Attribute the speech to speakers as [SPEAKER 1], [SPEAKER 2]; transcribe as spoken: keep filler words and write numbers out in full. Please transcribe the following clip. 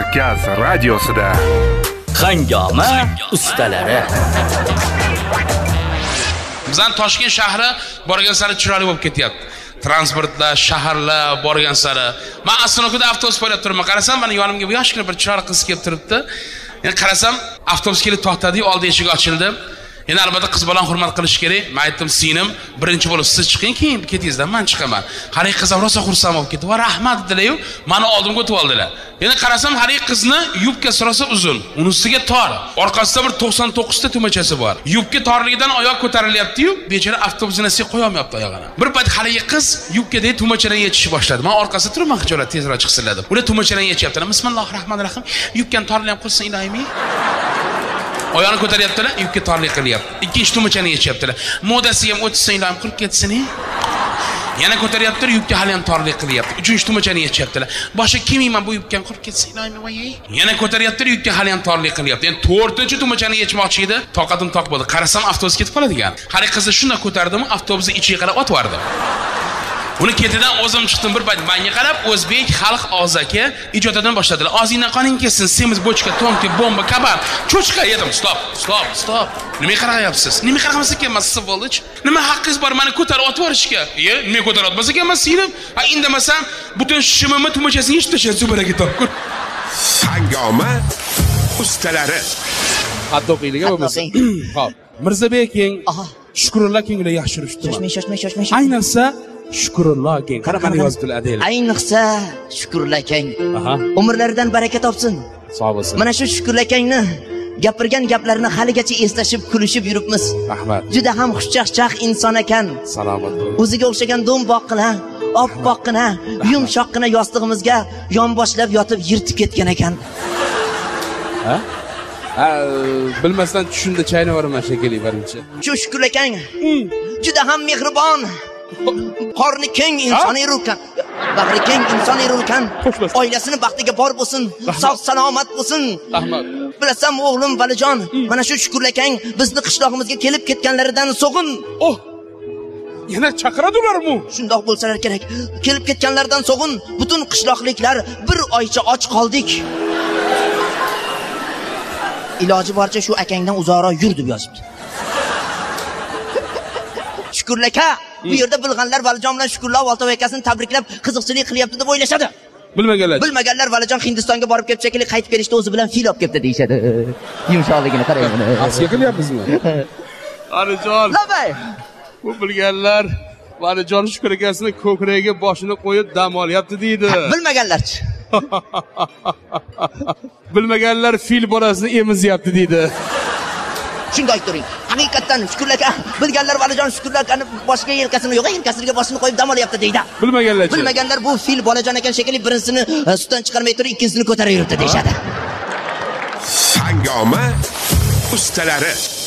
[SPEAKER 1] Kavkaz radiosida
[SPEAKER 2] Hangoma ustalari.
[SPEAKER 3] Bizning Toshkent shahri borgan sari chiroyli bo'lib ketyapti. Transportlar, shaharlar borgan sari. Men Astonokida avtobus poylab turibman. Qarasam, mana yonimga bu yoshgina bir chiroyli qiz kelib turibdi. Endi qarasam, avtobus kelib to'xtadi, oldi eshigi ochildi. Endi albatta qiz bilan hurmat qilish kerak. Men aytdim, "Singlim, birinchi bo'lib siz chiqing, keyin ketingizdan men chiqaman." Hali qiz rosa xursand bo'lib ketdi. "Va rahmat" dedilar-yu, meni oldimga o'tib oldilar. Endi qarasam, hali qizni yubkasi rosa uzun, unisiga tor. Orqasida bir to'qson to'qqiz ta tumachasi bor. Yubka torligidan oyoq ko'tarilyapti-yu, bechora avtobusni nasiya qo'ya olmayapti oyog'ini. Bir payt haligi qiz yubkadagi tumachadan yechishni boshladi. Men orqasida turibman, xijolat tezroq chiqsinlar deb. Ular tumachadan yechyaptilar. Bismillahirrohmanirrohim. Yubkani torlayam qilsin, iloyim. Oyog'ini ko'taryaptilar, yubka torlik qilyapti. Ikkinchi tumachani yechyaptilar. Modasiga ham o'tsin, iloyim, qilib ketsin. Yana ko'taryaptilar, yubka hali ham torlik qilyapti. Uchinchi tumachani yechyaptilar. Boshqa kimiyman bu yubkani qilib ketsin, iloyim, voy. Yana ko'taryaptilar, yubka hali ham torlik qilyapti. Endi to'rtinchi tumachani yechmoqchi edi, toqatim toq bo'ldi. Qarasam, avtobus ketib qoladigan. Hali qizni shunday ko'tardimi, avtobusning ichiga qarab otvardi. Uni ketidan o'zim chiqdim, bir payt menga qarab, o'zbek xalq og'zaki ijodidan boshladilar. Og'zingdan qoning kelsin, semiz bochka, tonki, bomba, kabab, cho'chqa yedim. Stop, stop, stop. Nima qarayapsiz? Nima qaramasak emas, sivolich. Nima haqqingiz bor meni ko'tarib otvorishga? Ye, nima ko'tarib otmasak emas, singlim. Ha, indamasam, butun shimimni tumachasini yechib tashlab zubaragi topgur.
[SPEAKER 1] Hangoma ustalari.
[SPEAKER 4] Haddoqiyliga bo'lmasa. Xo'p, Mirzabek eng Shukrullo kenglar yaxshi yuribdi.
[SPEAKER 5] Shoshmang, shoshmang, shoshmang.
[SPEAKER 4] Ayniqsa Shukrullo keng. Qara meni yozibdilar adaylar.
[SPEAKER 5] Ayniqsa Shukrullo keng. Aha. Umrlaridan baraka topsin.
[SPEAKER 4] Sog' bo'lsin.
[SPEAKER 5] Mana shu Shukrullo kengni gapirgan gaplarini haligacha eslashib, kulishib yuribmiz.
[SPEAKER 4] Rahmat.
[SPEAKER 5] Juda ham xushchaqchaq inson ekan.
[SPEAKER 4] Salomat bo'ling.
[SPEAKER 5] O'ziga o'xshagan do'mboqqina, oppoqqina, yumshoqqina yostig'imizga yonboshlab yotib yirtib ketgan ekan.
[SPEAKER 4] Ha? Ha, bilmasdan tushimda chaynaverman shekilli birinchi.
[SPEAKER 5] Shu Shukrullo keng juda ham mehribon. Qorni keng inson ekan. Bag'ri keng inson ekan. Oilasini baxtiga bor bo'lsin, sog' salomat bo'lsin.
[SPEAKER 4] Rahmat.
[SPEAKER 5] Bilasam o'g'lim Valijon, mana shu Shukrullo keng bizni qishlog'imizga kelib ketganlaridan so'g'in.
[SPEAKER 4] Oh. Yana chaqiradilarmi?
[SPEAKER 5] Shundoq bo'lsalar kerak. Kelib ketganlardan so'g'in butun qishloqliklar bir oycha och qoldik. Iloji boricha shu akangdan uzoqroq yur deb yozibdi. Shukrullo aka, bu yerda bilganlar Valijon bilan Shukrullo Oltov akasini tabriklab qiziqchilik qilyapti deb o'ylashadi.
[SPEAKER 4] Bilmaganlar.
[SPEAKER 5] Bilmaganlar Valijon Hindistonga borib kelib shekilli qaytib kelishda o'zi bilan fil olib kelibdi deyshadi. Yumshoqligini qarang buni.
[SPEAKER 4] Asga qilyapmizmi? Valijon.
[SPEAKER 5] Labay.
[SPEAKER 4] Bu bilganlar Valijon Shukrullo akasini ko'kragiga boshini qo'yib dam olyapti deydi.
[SPEAKER 5] Bilmaganlarchi.
[SPEAKER 4] Bilmaganlar fil bolasini emizyapti deydi.
[SPEAKER 5] Shunday aytdiring. Haqiqatan Shukrullo aka, bilganlar Valijon Shukrullo akani boshiga yelkasini yo'q, yelkasiga boshini qo'yib dam olyapti deydi.
[SPEAKER 4] Bilmaganlar-chi.
[SPEAKER 5] Bilmaganlar bu fil bolajon ekan shekilli birincisini sutdan chiqarmay turib, ikkinchisini ko'tarib yuribdi deyshadi.
[SPEAKER 1] Hangoma ustalari.